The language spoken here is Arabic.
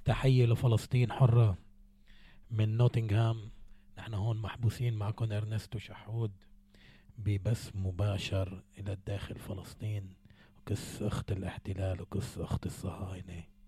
تحية لفلسطين حرة من نوتنغهام. نحن هون محبوسين معكم إرنستو شحود ببث مباشر إلى الداخل فلسطين، وكس أخت الاحتلال وكس أخت الصهاينة.